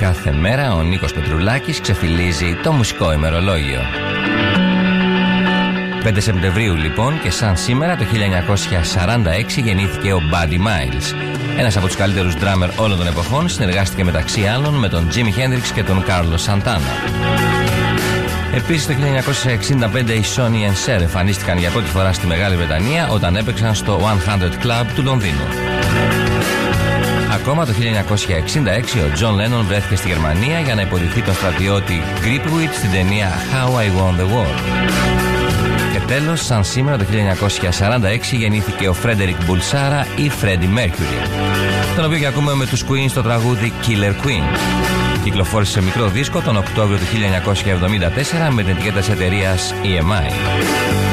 κάθε μέρα ο Νίκος Πετρουλάκης ξεφυλίζει το μουσικό ημερολόγιο. 5 Σεπτεμβρίου λοιπόν και σαν σήμερα το 1946 γεννήθηκε ο Buddy Miles. Ένας από τους καλύτερους ντράμερ όλων των εποχών, συνεργάστηκε μεταξύ άλλων με τον Jimi Hendrix και τον Carlos Santana. Επίσης το 1965 οι Sonny and Cher εμφανίστηκαν για πρώτη φορά στη Μεγάλη Βρετανία όταν έπαιξαν στο 100 Club του Λονδίνου. Ακόμα το 1966 ο John Lennon βρέθηκε στη Γερμανία για να υποδηθεί τον στρατιώτη Gripwit στην ταινία How I Won the War. Και τέλος, σαν σήμερα το 1946 γεννήθηκε ο Frederick Bulsara ή Freddie Mercury, τον οποίο και ακούμε με τους Queen στο τραγούδι Killer Queen. Κυκλοφόρησε σε μικρό δίσκο τον Οκτώβριο του 1974 με την ετικέτα της εταιρείας EMI.